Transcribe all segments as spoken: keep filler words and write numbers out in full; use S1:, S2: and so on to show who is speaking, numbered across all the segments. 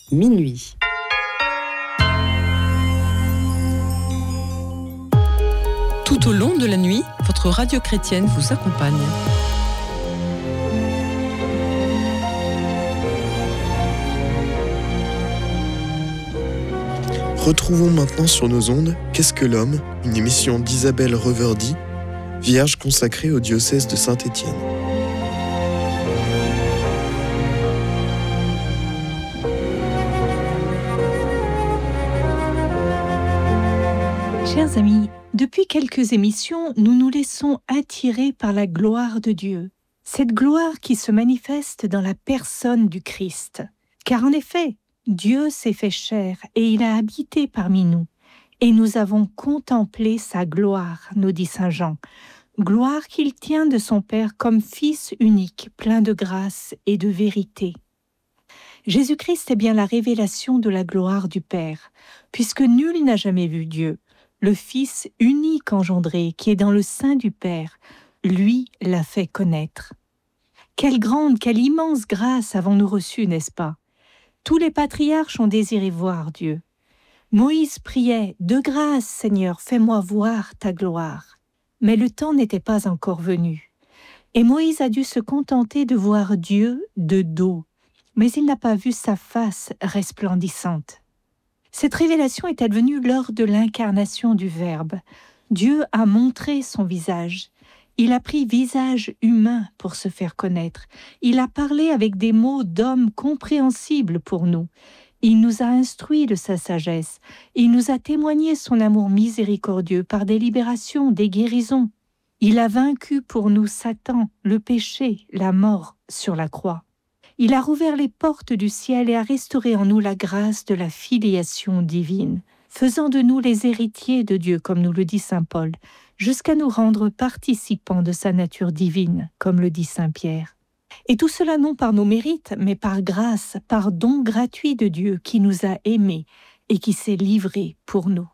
S1: minuit.
S2: Tout au long de la nuit, votre radio chrétienne vous accompagne.
S3: Retrouvons maintenant sur nos ondes Qu'est-ce que l'homme, une émission d'Isabelle Reverdy, vierge consacrée au diocèse de Saint-Étienne.
S4: Chers amis, depuis quelques émissions, nous nous laissons attirer par la gloire de Dieu. Cette gloire qui se manifeste dans la personne du Christ. Car en effet, Dieu s'est fait chair et il a habité parmi nous. Et nous avons contemplé sa gloire, nous dit saint Jean. Gloire qu'il tient de son Père comme Fils unique, plein de grâce et de vérité. Jésus-Christ est bien la révélation de la gloire du Père, puisque nul n'a jamais vu Dieu. Le Fils unique engendré, qui est dans le sein du Père, lui l'a fait connaître. Quelle grande, quelle immense grâce avons-nous reçue, n'est-ce pas? Tous les patriarches ont désiré voir Dieu. Moïse priait « De grâce, Seigneur, fais-moi voir ta gloire ». Mais le temps n'était pas encore venu. Et Moïse a dû se contenter de voir Dieu de dos, mais il n'a pas vu sa face resplendissante. Cette révélation est advenue lors de l'incarnation du Verbe. Dieu a montré son visage. Il a pris visage humain pour se faire connaître. Il a parlé avec des mots d'homme compréhensibles pour nous. Il nous a instruits de sa sagesse. Il nous a témoigné son amour miséricordieux par des libérations, des guérisons. Il a vaincu pour nous Satan, le péché, la mort sur la croix. Il a rouvert les portes du ciel et a restauré en nous la grâce de la filiation divine, faisant de nous les héritiers de Dieu, comme nous le dit saint Paul, jusqu'à nous rendre participants de sa nature divine, comme le dit saint Pierre. Et tout cela non par nos mérites, mais par grâce, par don gratuit de Dieu qui nous a aimés et qui s'est livré pour nous.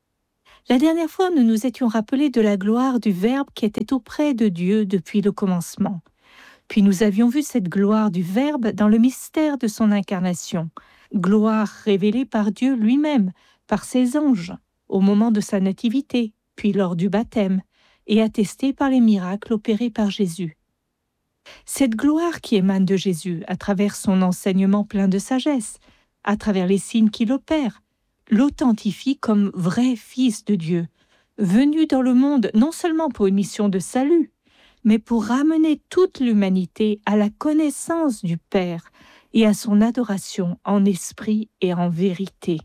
S4: La dernière fois, nous nous étions rappelés de la gloire du Verbe qui était auprès de Dieu depuis le commencement. Puis nous avions vu cette gloire du Verbe dans le mystère de son incarnation, gloire révélée par Dieu lui-même, par ses anges, au moment de sa nativité, puis lors du baptême, et attestée par les miracles opérés par Jésus. Cette gloire qui émane de Jésus à travers son enseignement plein de sagesse, à travers les signes qu'il opère, l'authentifie comme vrai Fils de Dieu, venu dans le monde non seulement pour une mission de salut, mais pour ramener toute l'humanité à la connaissance du Père et à son adoration en esprit et en vérité.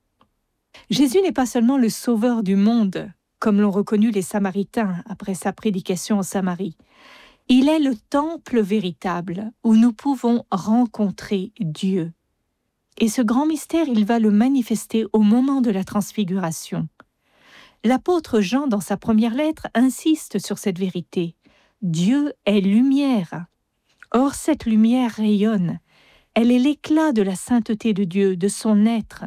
S4: Jésus n'est pas seulement le sauveur du monde, comme l'ont reconnu les Samaritains après sa prédication en Samarie. Il est le temple véritable où nous pouvons rencontrer Dieu. Et ce grand mystère, il va le manifester au moment de la transfiguration. L'apôtre Jean, dans sa première lettre, insiste sur cette vérité. Dieu est lumière. Or, cette lumière rayonne. Elle est l'éclat de la sainteté de Dieu, de son être.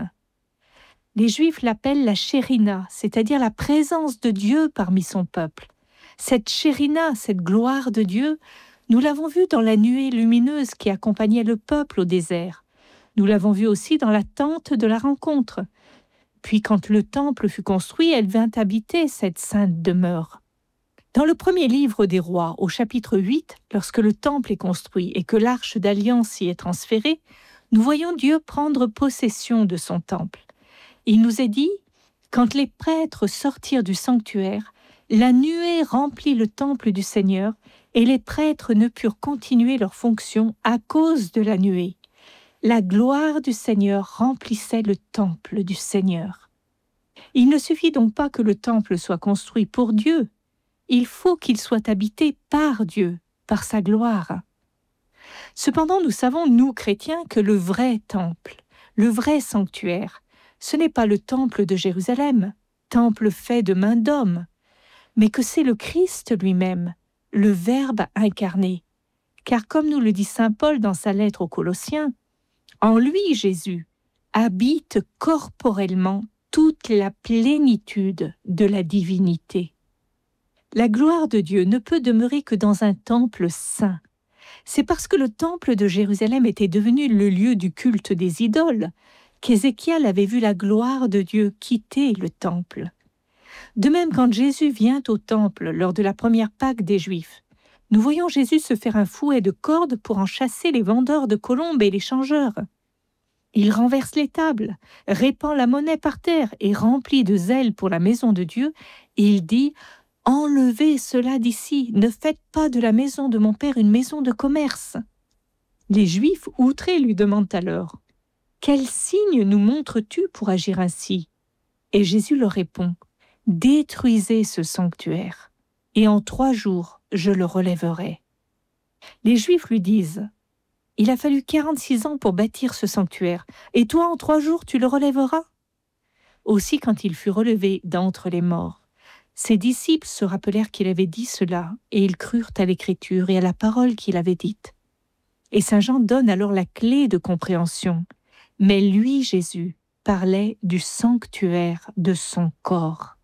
S4: Les Juifs l'appellent la Shérina, c'est-à-dire la présence de Dieu parmi son peuple. Cette Shérina, cette gloire de Dieu, nous l'avons vue dans la nuée lumineuse qui accompagnait le peuple au désert. Nous l'avons vue aussi dans la tente de la rencontre. Puis, quand le temple fut construit, elle vint habiter cette sainte demeure. Dans le premier livre des rois, au chapitre huit, lorsque le temple est construit et que l'arche d'alliance y est transférée, nous voyons Dieu prendre possession de son temple. Il nous est dit, quand les prêtres sortirent du sanctuaire, la nuée remplit le temple du Seigneur et les prêtres ne purent continuer leur fonction à cause de la nuée. La gloire du Seigneur remplissait le temple du Seigneur. Il ne suffit donc pas que le temple soit construit pour Dieu, il faut qu'il soit habité par Dieu, par sa gloire. Cependant, nous savons, nous chrétiens, que le vrai temple, le vrai sanctuaire, ce n'est pas le temple de Jérusalem, temple fait de main d'homme, mais que c'est le Christ lui-même, le Verbe incarné. Car comme nous le dit saint Paul dans sa lettre aux Colossiens, en lui, Jésus, habite corporellement toute la plénitude de la divinité. La gloire de Dieu ne peut demeurer que dans un temple saint. C'est parce que le temple de Jérusalem était devenu le lieu du culte des idoles qu'Ézéchiel avait vu la gloire de Dieu quitter le temple. De même, quand Jésus vient au temple lors de la première Pâque des Juifs, nous voyons Jésus se faire un fouet de cordes pour en chasser les vendeurs de colombes et les changeurs. Il renverse les tables, répand la monnaie par terre et rempli de zèle pour la maison de Dieu, et il dit « Enlevez cela d'ici, ne faites pas de la maison de mon Père une maison de commerce. » Les Juifs outrés lui demandent alors « Quel signe nous montres-tu pour agir ainsi ?» Et Jésus leur répond « Détruisez ce sanctuaire, et en trois jours je le relèverai. » Les Juifs lui disent « Il a fallu quarante-six ans pour bâtir ce sanctuaire, et toi en trois jours tu le relèveras ?» Aussi quand il fut relevé d'entre les morts, ses disciples se rappelèrent qu'il avait dit cela, et ils crurent à l'Écriture et à la parole qu'il avait dite. Et saint Jean donne alors la clé de compréhension. Mais lui, Jésus, parlait du sanctuaire de son corps.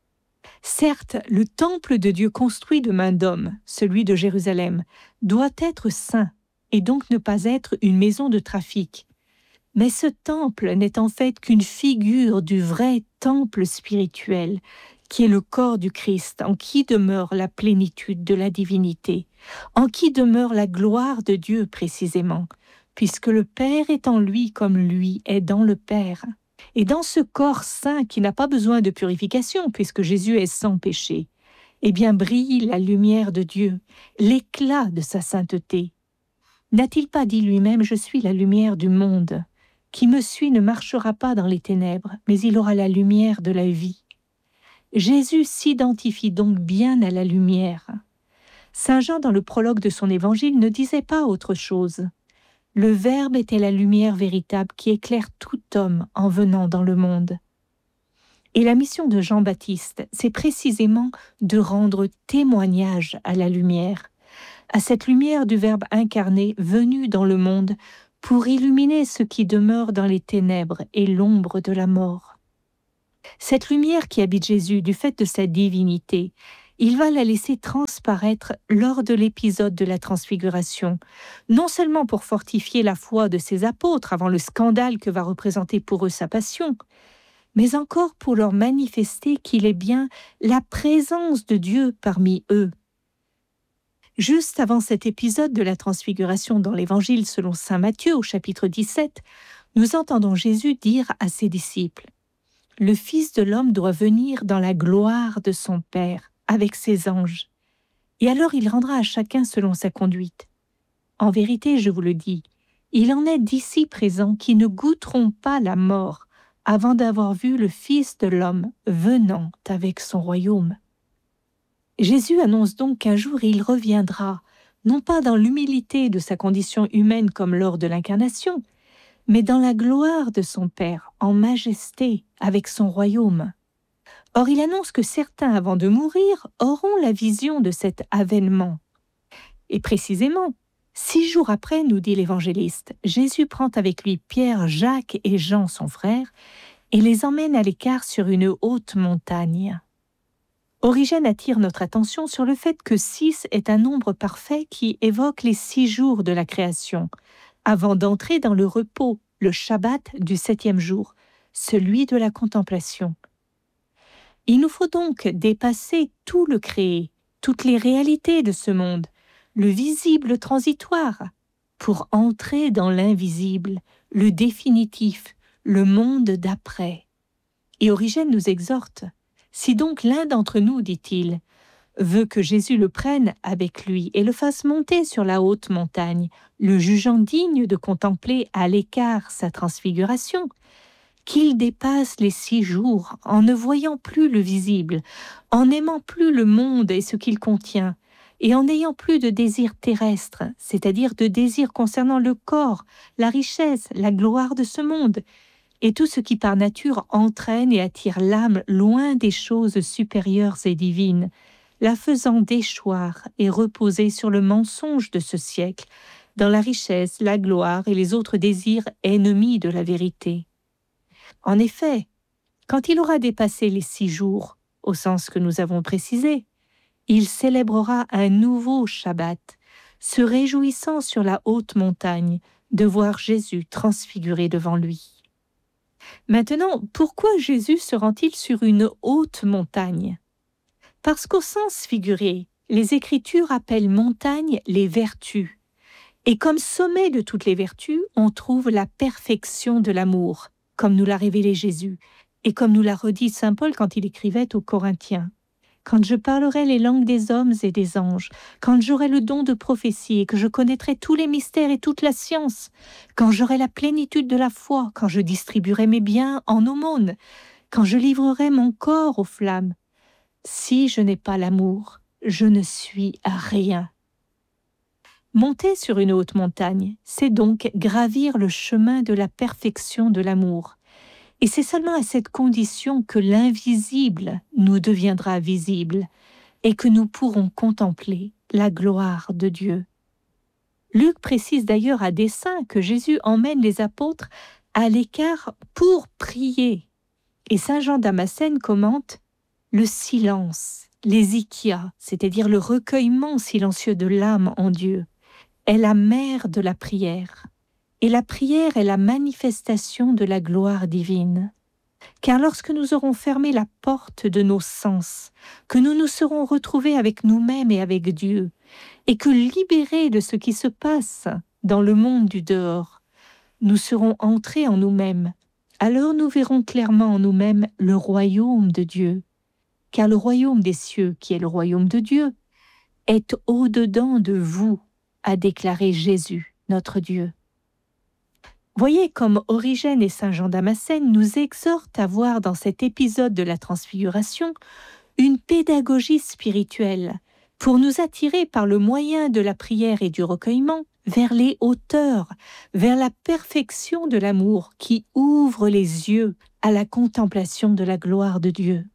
S4: Certes, le temple de Dieu construit de main d'homme, celui de Jérusalem, doit être saint et donc ne pas être une maison de trafic. Mais ce temple n'est en fait qu'une figure du vrai temple spirituel, qui est le corps du Christ, en qui demeure la plénitude de la divinité, en qui demeure la gloire de Dieu précisément, puisque le Père est en lui comme lui est dans le Père. Et dans ce corps saint qui n'a pas besoin de purification, puisque Jésus est sans péché, eh bien brille la lumière de Dieu, l'éclat de sa sainteté. N'a-t-il pas dit lui-même « Je suis la lumière du monde ». Qui me suit ne marchera pas dans les ténèbres, mais il aura la lumière de la vie. Jésus s'identifie donc bien à la lumière. Saint Jean, dans le prologue de son évangile, ne disait pas autre chose. Le Verbe était la lumière véritable qui éclaire tout homme en venant dans le monde. Et la mission de Jean-Baptiste, c'est précisément de rendre témoignage à la lumière, à cette lumière du Verbe incarné venu dans le monde pour illuminer ce qui demeure dans les ténèbres et l'ombre de la mort. Cette lumière qui habite Jésus, du fait de sa divinité, il va la laisser transparaître lors de l'épisode de la transfiguration, non seulement pour fortifier la foi de ses apôtres avant le scandale que va représenter pour eux sa passion, mais encore pour leur manifester qu'il est bien la présence de Dieu parmi eux. Juste avant cet épisode de la transfiguration dans l'Évangile selon saint Matthieu au chapitre dix-sept, nous entendons Jésus dire à ses disciples « Le Fils de l'homme doit venir dans la gloire de son Père, avec ses anges, et alors il rendra à chacun selon sa conduite. En vérité, je vous le dis, il en est d'ici présents qui ne goûteront pas la mort avant d'avoir vu le Fils de l'homme venant avec son royaume. » Jésus annonce donc qu'un jour il reviendra, non pas dans l'humilité de sa condition humaine comme lors de l'incarnation, mais dans la gloire de son Père, en majesté, avec son royaume. Or, il annonce que certains, avant de mourir, auront la vision de cet avènement. Et précisément, six jours après, nous dit l'évangéliste, Jésus prend avec lui Pierre, Jacques et Jean, son frère, et les emmène à l'écart sur une haute montagne. Origène attire notre attention sur le fait que six est un nombre parfait qui évoque les six jours de la création, avant d'entrer dans le repos, le Shabbat du septième jour, celui de la contemplation. Il nous faut donc dépasser tout le créé, toutes les réalités de ce monde, le visible transitoire, pour entrer dans l'invisible, le définitif, le monde d'après. Et Origène nous exhorte. Si donc l'un d'entre nous, dit-il, veut que Jésus le prenne avec lui et le fasse monter sur la haute montagne, le jugeant digne de contempler à l'écart sa transfiguration, qu'il dépasse les six jours en ne voyant plus le visible, en n'aimant plus le monde et ce qu'il contient, et en n'ayant plus de désir terrestre, c'est-à-dire de désir concernant le corps, la richesse, la gloire de ce monde, et tout ce qui par nature entraîne et attire l'âme loin des choses supérieures et divines, la faisant déchoir et reposer sur le mensonge de ce siècle, dans la richesse, la gloire et les autres désirs ennemis de la vérité. En effet, quand il aura dépassé les six jours, au sens que nous avons précisé, il célébrera un nouveau Shabbat, se réjouissant sur la haute montagne de voir Jésus transfiguré devant lui. Maintenant, pourquoi Jésus se rend-il sur une haute montagne ? Parce qu'au sens figuré, les Écritures appellent montagne les vertus. Et comme sommet de toutes les vertus, on trouve la perfection de l'amour, comme nous l'a révélé Jésus, et comme nous l'a redit saint Paul quand il écrivait aux Corinthiens. Quand je parlerai les langues des hommes et des anges, quand j'aurai le don de prophétie et que je connaîtrai tous les mystères et toute la science, quand j'aurai la plénitude de la foi, quand je distribuerai mes biens en aumône, quand je livrerai mon corps aux flammes, si je n'ai pas l'amour, je ne suis à rien. Monter sur une haute montagne, c'est donc gravir le chemin de la perfection de l'amour. Et c'est seulement à cette condition que l'invisible nous deviendra visible et que nous pourrons contempler la gloire de Dieu. Luc précise d'ailleurs à dessein que Jésus emmène les apôtres à l'écart pour prier. Et saint Jean Damascène commente « Le silence, l'hésychia, c'est-à-dire le recueillement silencieux de l'âme en Dieu, est la mère de la prière. Et la prière est la manifestation de la gloire divine. Car lorsque nous aurons fermé la porte de nos sens, que nous nous serons retrouvés avec nous-mêmes et avec Dieu, et que libérés de ce qui se passe dans le monde du dehors, nous serons entrés en nous-mêmes, alors nous verrons clairement en nous-mêmes le royaume de Dieu. Car le royaume des cieux, qui est le royaume de Dieu, est au-dedans de vous, a déclaré Jésus, notre Dieu. Voyez comme Origène et saint Jean Damascène nous exhortent à voir dans cet épisode de la Transfiguration une pédagogie spirituelle pour nous attirer par le moyen de la prière et du recueillement vers les hauteurs, vers la perfection de l'amour qui ouvre les yeux à la contemplation de la gloire de Dieu.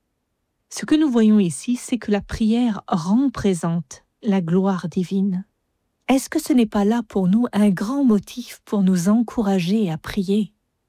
S4: Ce que nous voyons ici, c'est que la prière rend présente la gloire divine. Est-ce que ce n'est pas là pour nous un grand motif pour nous encourager à prier ?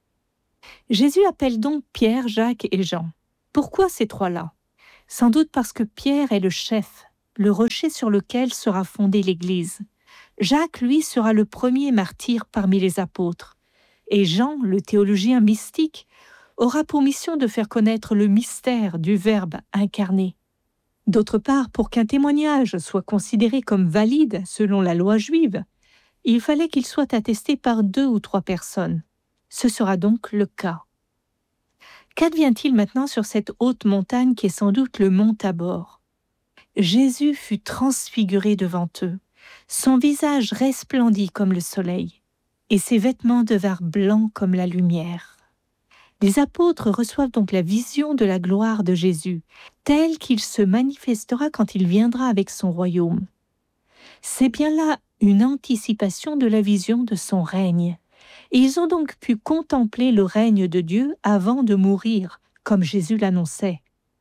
S4: Jésus appelle donc Pierre, Jacques et Jean. Pourquoi ces trois-là ? Sans doute parce que Pierre est le chef, le rocher sur lequel sera fondée l'Église. Jacques, lui, sera le premier martyr parmi les apôtres. Et Jean, le théologien mystique, aura pour mission de faire connaître le mystère du Verbe incarné. D'autre part, pour qu'un témoignage soit considéré comme valide selon la loi juive, il fallait qu'il soit attesté par deux ou trois personnes. Ce sera donc le cas. Qu'advient-il maintenant sur cette haute montagne qui est sans doute le mont Tabor ? Jésus fut transfiguré devant eux. Son visage resplendit comme le soleil, et ses vêtements devinrent blancs comme la lumière. Les apôtres reçoivent donc la vision de la gloire de Jésus, telle qu'il se manifestera quand il viendra avec son royaume. C'est bien là une anticipation de la vision de son règne. Et ils ont donc pu contempler le règne de Dieu avant de mourir, comme Jésus l'annonçait.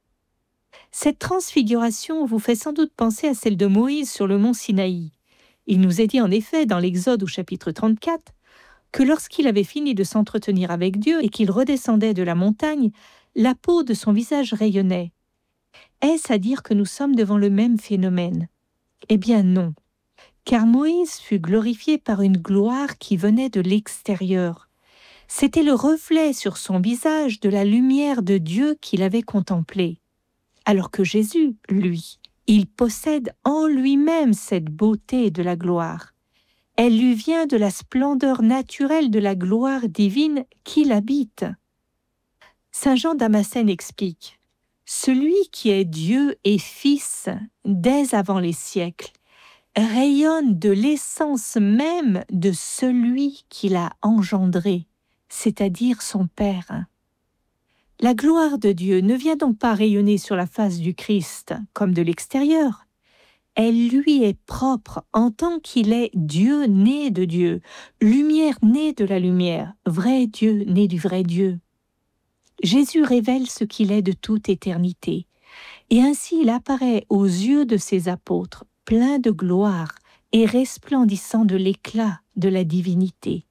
S4: Cette transfiguration vous fait sans doute penser à celle de Moïse sur le mont Sinaï. Il nous est dit en effet dans l'Exode au chapitre trente-quatre que lorsqu'il avait fini de s'entretenir avec Dieu et qu'il redescendait de la montagne, la peau de son visage rayonnait. Est-ce à dire que nous sommes devant le même phénomène ? Eh bien non, car Moïse fut glorifié par une gloire qui venait de l'extérieur. C'était le reflet sur son visage de la lumière de Dieu qu'il avait contemplée. Alors que Jésus, lui, il possède en lui-même cette beauté de la gloire. Elle lui vient de la splendeur naturelle de la gloire divine qui l'habite. Saint Jean Damascène explique « Celui qui est Dieu et Fils dès avant les siècles rayonne de l'essence même de celui qui l'a engendré, c'est-à-dire son Père. » La gloire de Dieu ne vient donc pas rayonner sur la face du Christ comme de l'extérieur. Elle lui est propre en tant qu'il est Dieu né de Dieu, lumière née de la lumière, vrai Dieu né du vrai Dieu. Jésus révèle ce qu'il est de toute éternité, et ainsi il apparaît aux yeux de ses apôtres, plein de gloire et resplendissant de l'éclat de la divinité.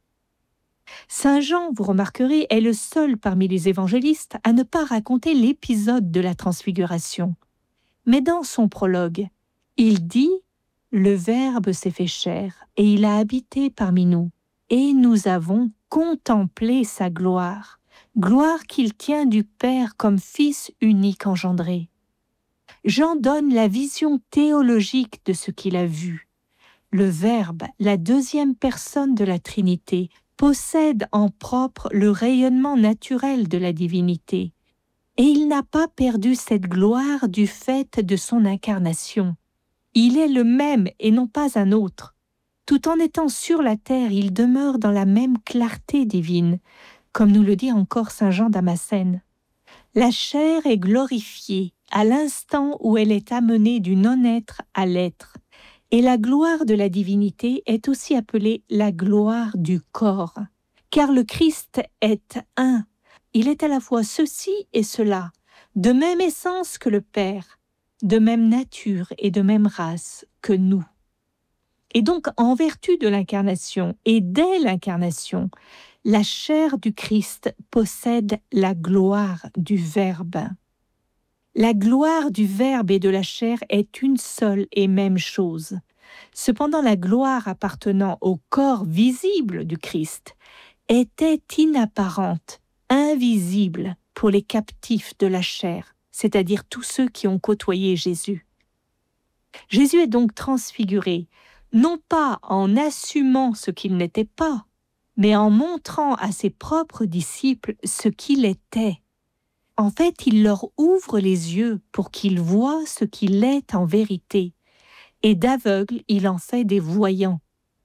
S4: Saint Jean, vous remarquerez, est le seul parmi les évangélistes à ne pas raconter l'épisode de la Transfiguration. Mais dans son prologue, il dit « le Verbe s'est fait chair et il a habité parmi nous, et nous avons contemplé sa gloire, gloire qu'il tient du Père comme Fils unique engendré. Jean donne la vision théologique de ce qu'il a vu. Le Verbe, la deuxième personne de la Trinité, possède en propre le rayonnement naturel de la divinité, et il n'a pas perdu cette gloire du fait de son incarnation. Il est le même et non pas un autre. Tout en étant sur la terre, il demeure dans la même clarté divine, comme nous le dit encore saint Jean Damascène. La chair est glorifiée à l'instant où elle est amenée du non-être à l'être, et la gloire de la divinité est aussi appelée la gloire du corps, car le Christ est un. Il est à la fois ceci et cela, de même essence que le Père, de même nature et de même race que nous. Et donc, en vertu de l'incarnation et dès l'incarnation, la chair du Christ possède la gloire du Verbe. La gloire du Verbe et de la chair est une seule et même chose. Cependant, la gloire appartenant au corps visible du Christ était inapparente, invisible pour les captifs de la chair, c'est-à-dire tous ceux qui ont côtoyé Jésus. Jésus est donc transfiguré, non pas en assumant ce qu'il n'était pas, mais en montrant à ses propres disciples ce qu'il était. En fait, il leur ouvre les yeux pour qu'ils voient ce qu'il est en vérité, et d'aveugles, il en fait des voyants.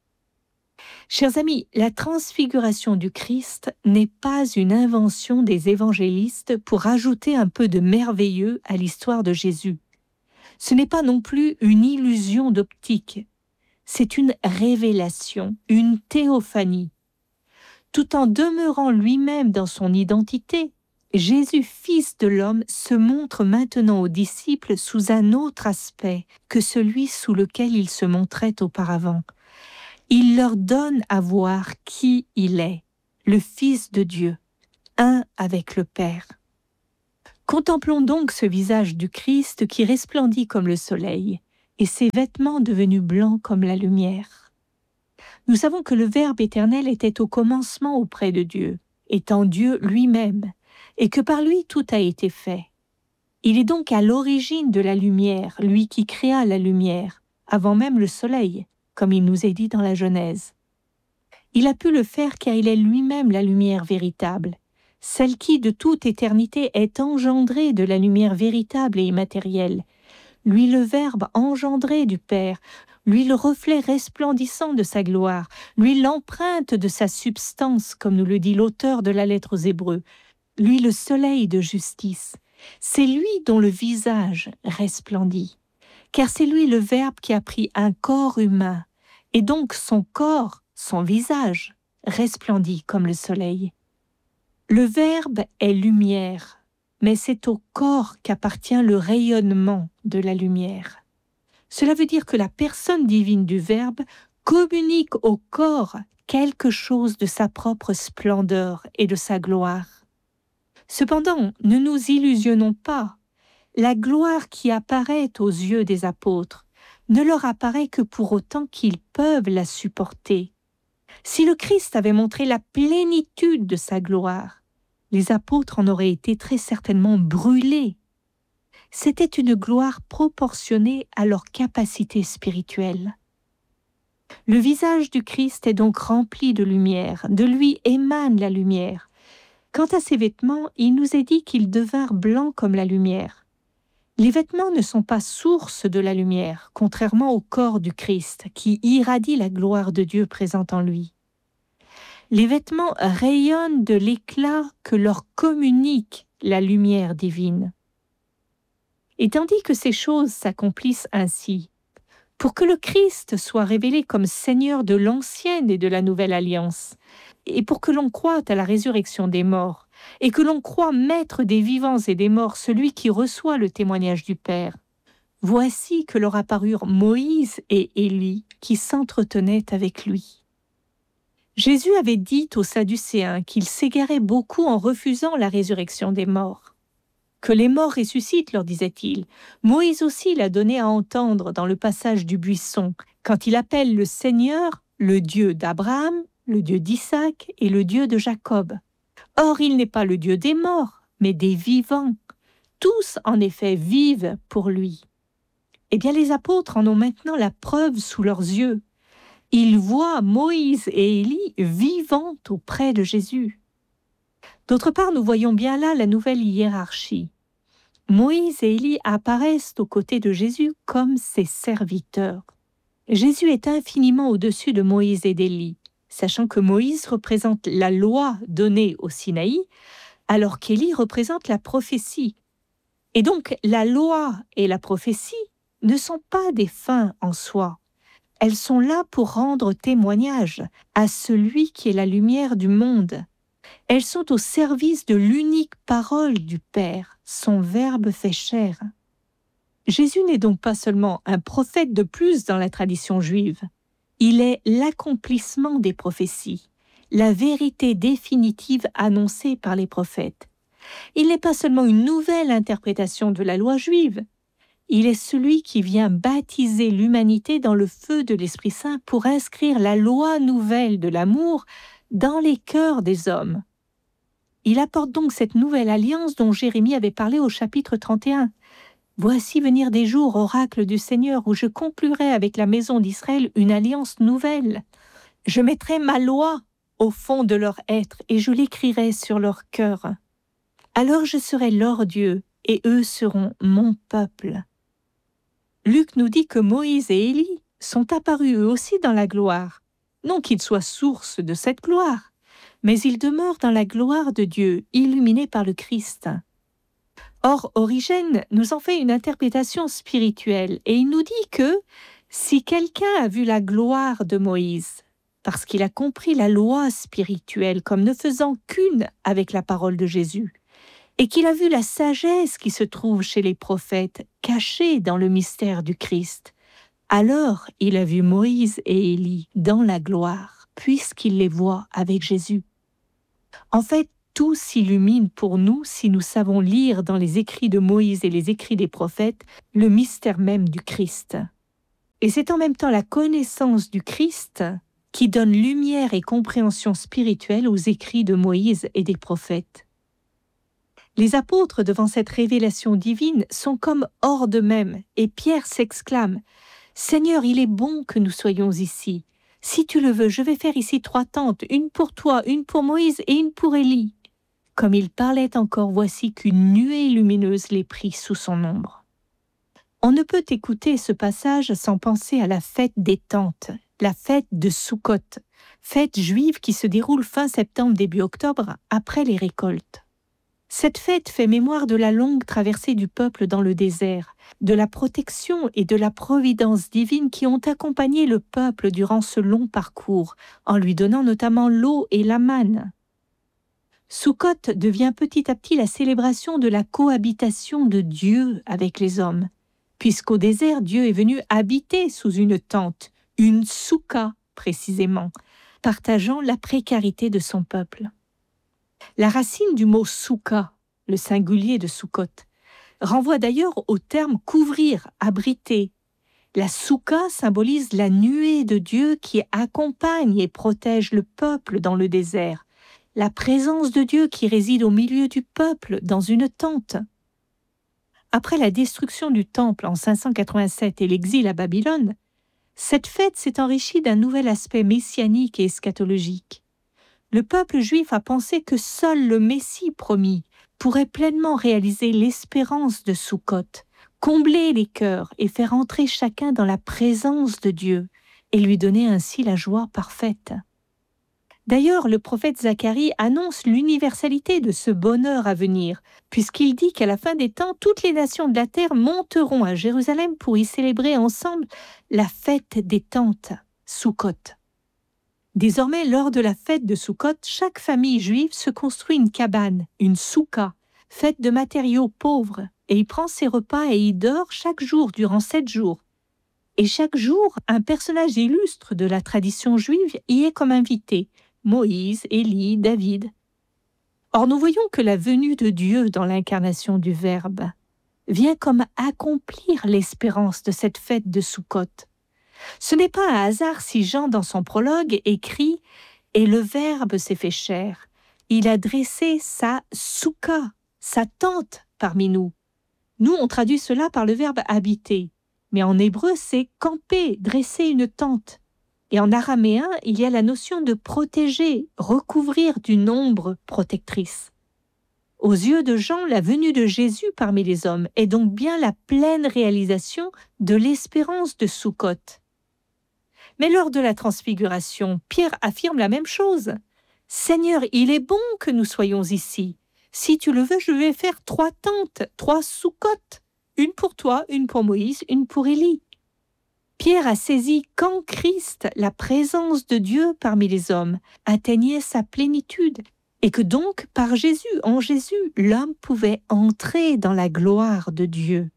S4: Chers amis, la transfiguration du Christ n'est pas une invention des évangélistes pour ajouter un peu de merveilleux à l'histoire de Jésus. Ce n'est pas non plus une illusion d'optique. C'est une révélation, une théophanie. Tout en demeurant lui-même dans son identité, Jésus, Fils de l'homme, se montre maintenant aux disciples sous un autre aspect que celui sous lequel il se montrait auparavant. Il leur donne à voir qui il est, le Fils de Dieu, un avec le Père. Contemplons donc ce visage du Christ qui resplendit comme le soleil, et ses vêtements devenus blancs comme la lumière. Nous savons que le Verbe éternel était au commencement auprès de Dieu, étant Dieu lui-même, et que par lui tout a été fait. Il est donc à l'origine de la lumière, lui qui créa la lumière, avant même le soleil, comme il nous est dit dans la Genèse. Il a pu le faire car il est lui-même la lumière véritable, celle qui, de toute éternité, est engendrée de la lumière véritable et immatérielle, lui le Verbe engendré du Père, lui le reflet resplendissant de sa gloire, lui l'empreinte de sa substance, comme nous le dit l'auteur de la lettre aux Hébreux, lui le soleil de justice. C'est lui dont le visage resplendit, car c'est lui le Verbe qui a pris un corps humain, et donc son corps, son visage, resplendit comme le soleil. Le Verbe est lumière, mais c'est au corps qu'appartient le rayonnement de la lumière. Cela veut dire que la personne divine du Verbe communique au corps quelque chose de sa propre splendeur et de sa gloire. Cependant, ne nous illusionnons pas. La gloire qui apparaît aux yeux des apôtres ne leur apparaît que pour autant qu'ils peuvent la supporter. Si le Christ avait montré la plénitude de sa gloire, les apôtres en auraient été très certainement brûlés. C'était une gloire proportionnée à leur capacité spirituelle. Le visage du Christ est donc rempli de lumière, de lui émane la lumière. Quant à ses vêtements, il nous est dit qu'ils devinrent blancs comme la lumière. Les vêtements ne sont pas source de la lumière, contrairement au corps du Christ, qui irradie la gloire de Dieu présente en lui. Les vêtements rayonnent de l'éclat que leur communique la lumière divine. Et tandis que ces choses s'accomplissent ainsi, pour que le Christ soit révélé comme Seigneur de l'ancienne et de la nouvelle alliance, et pour que l'on croie à la résurrection des morts, et que l'on croie maître des vivants et des morts, celui qui reçoit le témoignage du Père, voici que leur apparurent Moïse et Élie qui s'entretenaient avec lui. Jésus avait dit aux Sadducéens qu'ils s'égaraient beaucoup en refusant la résurrection des morts. Que les morts ressuscitent, leur disait-il. Moïse aussi l'a donné à entendre dans le passage du buisson, quand il appelle le Seigneur le Dieu d'Abraham, le Dieu d'Isaac et le Dieu de Jacob. Or, il n'est pas le Dieu des morts, mais des vivants. Tous, en effet, vivent pour lui. Eh bien, les apôtres en ont maintenant la preuve sous leurs yeux. Ils voient Moïse et Élie vivant auprès de Jésus. D'autre part, nous voyons bien là la nouvelle hiérarchie. Moïse et Élie apparaissent aux côtés de Jésus comme ses serviteurs. Jésus est infiniment au-dessus de Moïse et d'Élie, sachant que Moïse représente la loi donnée au Sinaï, alors qu'Élie représente la prophétie. Et donc, la loi et la prophétie ne sont pas des fins en soi. Elles sont là pour rendre témoignage à celui qui est la lumière du monde. Elles sont au service de l'unique parole du Père, son Verbe fait chair. Jésus n'est donc pas seulement un prophète de plus dans la tradition juive. Il est l'accomplissement des prophéties, la vérité définitive annoncée par les prophètes. Il n'est pas seulement une nouvelle interprétation de la loi juive. Il est celui qui vient baptiser l'humanité dans le feu de l'Esprit Saint pour inscrire la loi nouvelle de l'amour dans les cœurs des hommes. Il apporte donc cette nouvelle alliance dont Jérémie avait parlé au chapitre trente et un. « Voici venir des jours, oracle du Seigneur, où je conclurai avec la maison d'Israël une alliance nouvelle. Je mettrai ma loi au fond de leur être et je l'écrirai sur leur cœur. Alors je serai leur Dieu et eux seront mon peuple. » Luc nous dit que Moïse et Élie sont apparus eux aussi dans la gloire. Non qu'ils soient source de cette gloire, mais ils demeurent dans la gloire de Dieu, illuminés par le Christ. Or, Origène nous en fait une interprétation spirituelle et il nous dit que si quelqu'un a vu la gloire de Moïse, parce qu'il a compris la loi spirituelle comme ne faisant qu'une avec la parole de Jésus, et qu'il a vu la sagesse qui se trouve chez les prophètes, cachée dans le mystère du Christ, alors il a vu Moïse et Élie dans la gloire, puisqu'il les voit avec Jésus. En fait, tout s'illumine pour nous si nous savons lire dans les écrits de Moïse et les écrits des prophètes le mystère même du Christ. Et c'est en même temps la connaissance du Christ qui donne lumière et compréhension spirituelle aux écrits de Moïse et des prophètes. Les apôtres, devant cette révélation divine, sont comme hors d'eux-mêmes, et Pierre s'exclame « Seigneur, il est bon que nous soyons ici. Si tu le veux, je vais faire ici trois tentes, une pour toi, une pour Moïse et une pour Élie. » Comme il parlait encore, voici qu'une nuée lumineuse les prit sous son ombre. On ne peut écouter ce passage sans penser à la fête des tentes, la fête de Soukhot, fête juive qui se déroule fin septembre, début octobre, après les récoltes. Cette fête fait mémoire de la longue traversée du peuple dans le désert, de la protection et de la providence divine qui ont accompagné le peuple durant ce long parcours, en lui donnant notamment l'eau et la manne. Soukhot devient petit à petit la célébration de la cohabitation de Dieu avec les hommes, puisqu'au désert, Dieu est venu habiter sous une tente, une soukha précisément, partageant la précarité de son peuple. La racine du mot soukha, le singulier de Soukhot, renvoie d'ailleurs au terme couvrir, abriter. La soukha symbolise la nuée de Dieu qui accompagne et protège le peuple dans le désert, la présence de Dieu qui réside au milieu du peuple dans une tente. Après la destruction du temple en cinq cent quatre-vingt-sept et l'exil à Babylone, cette fête s'est enrichie d'un nouvel aspect messianique et eschatologique. Le peuple juif a pensé que seul le Messie promis pourrait pleinement réaliser l'espérance de Soukhot, combler les cœurs et faire entrer chacun dans la présence de Dieu et lui donner ainsi la joie parfaite. D'ailleurs, le prophète Zacharie annonce l'universalité de ce bonheur à venir, puisqu'il dit qu'à la fin des temps, toutes les nations de la terre monteront à Jérusalem pour y célébrer ensemble la fête des tentes, Soukhot. Désormais, lors de la fête de Soukhot, chaque famille juive se construit une cabane, une soukha, faite de matériaux pauvres, et y prend ses repas et y dort chaque jour durant sept jours. Et chaque jour, un personnage illustre de la tradition juive y est comme invité, Moïse, Élie, David. Or, nous voyons que la venue de Dieu dans l'incarnation du Verbe vient comme accomplir l'espérance de cette fête de Soukhot. Ce n'est pas un hasard si Jean, dans son prologue, écrit « Et le Verbe s'est fait chair ». Il a dressé sa soukha, sa tente parmi nous. Nous, on traduit cela par le verbe « habiter ». Mais en hébreu, c'est « camper », dresser une tente. Et en araméen, il y a la notion de protéger, recouvrir d'une ombre protectrice. Aux yeux de Jean, la venue de Jésus parmi les hommes est donc bien la pleine réalisation de l'espérance de Soukhot. Mais lors de la transfiguration, Pierre affirme la même chose. « Seigneur, il est bon que nous soyons ici. Si tu le veux, je vais faire trois tentes, trois Soukhot, une pour toi, une pour Moïse, une pour Élie. » Pierre a saisi qu'en Christ, la présence de Dieu parmi les hommes atteignait sa plénitude et que donc, par Jésus, en Jésus, l'homme pouvait entrer dans la gloire de Dieu.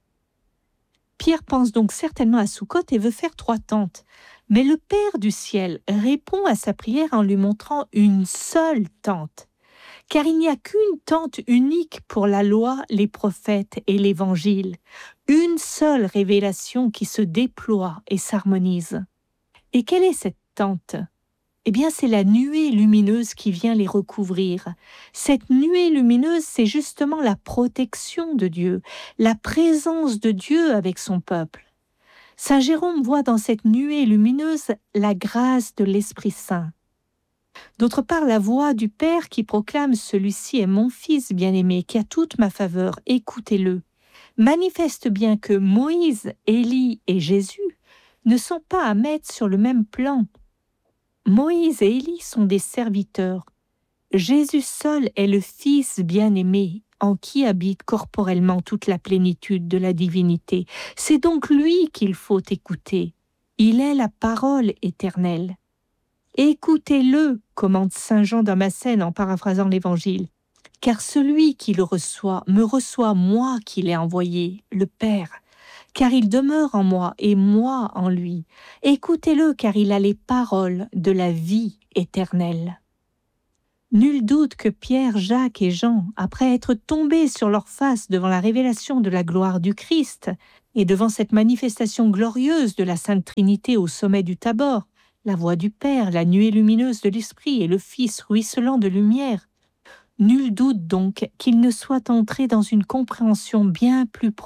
S4: Pierre pense donc certainement à Soukhot et veut faire trois tentes. Mais le Père du ciel répond à sa prière en lui montrant une seule tente. Car il n'y a qu'une tente unique pour la loi, les prophètes et l'Évangile. Une seule révélation qui se déploie et s'harmonise. Et quelle est cette tente ? Eh bien, c'est la nuée lumineuse qui vient les recouvrir. Cette nuée lumineuse, c'est justement la protection de Dieu, la présence de Dieu avec son peuple. Saint Jérôme voit dans cette nuée lumineuse la grâce de l'Esprit Saint. D'autre part, la voix du Père qui proclame « Celui-ci est mon Fils bien-aimé, qui a toute ma faveur, écoutez-le », manifeste bien que Moïse, Élie et Jésus ne sont pas à mettre sur le même plan. Moïse et Élie sont des serviteurs. Jésus seul est le Fils bien-aimé, en qui habite corporellement toute la plénitude de la divinité. C'est donc lui qu'il faut écouter. Il est la parole éternelle. Écoutez-le, commande saint Jean Damascène en paraphrasant l'Évangile, car celui qui le reçoit me reçoit moi qui l'ai envoyé, le Père, car il demeure en moi et moi en lui. Écoutez-le, car il a les paroles de la vie éternelle. Nul doute que Pierre, Jacques et Jean, après être tombés sur leur face devant la révélation de la gloire du Christ et devant cette manifestation glorieuse de la Sainte Trinité au sommet du Tabor, la voix du Père, la nuée lumineuse de l'Esprit et le Fils ruisselant de lumière, nul doute donc qu'ils ne soient entrés dans une compréhension bien plus profonde